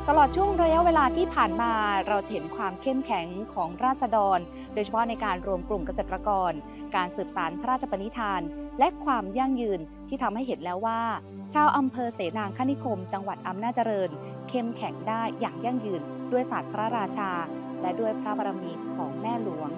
ตลอดช่วงระยะเวลาที่ผ่านมาเราจะเห็นความเข้มแข็งของราษฎรโดยเฉพาะในการรวมกลุ่มเกษตรกรการสืบสานพระราชปณิธานและความยั่งยืนที่ทำให้เห็นแล้วว่าชาวอำเภอเสนางคณิคมจังหวัดอำนาจเจริญเข้มแข็งได้อย่างยั่งยืนด้วยศาสตร์พระราชาและด้วยพระบารมีของแม่หลวง